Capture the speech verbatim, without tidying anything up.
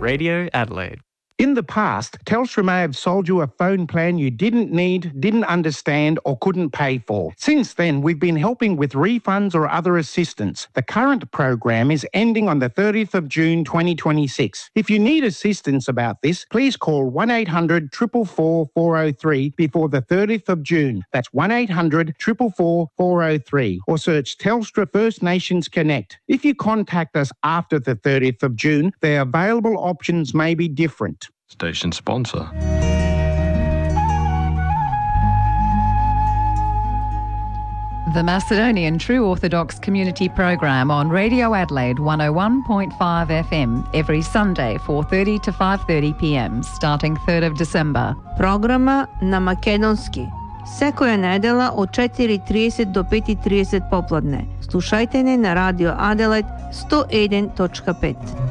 Radio Adelaide. In the past, Telstra may have sold you a phone plan you didn't need, didn't understand or couldn't pay for. Since then, we've been helping with refunds or other assistance. The current program is ending on the thirtieth of June twenty twenty-six. If you need assistance about this, please call one eight hundred, four four four, four oh three before the thirtieth of June. That's one eight hundred, four four four, four oh three, or search Telstra First Nations Connect. If you contact us after the thirtieth of June, the available options may be different. Station sponsor. The Macedonian True Orthodox Community Program on Radio Adelaide one oh one point five F M every Sunday four thirty to five thirty p m starting third of December. Програма на македонски. Секоја недела од четири и тридесет до пет и тридесет попладне. Слушајте не на Радио Аделаид сто еден точка пет.